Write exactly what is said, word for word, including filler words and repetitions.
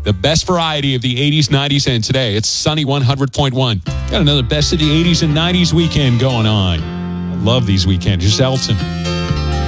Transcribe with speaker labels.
Speaker 1: The best variety of the eighties, nineties, and today. It's Sunny one hundred point one. Got another best of the eighties and nineties weekend going on. I love these weekends. Here's Elton.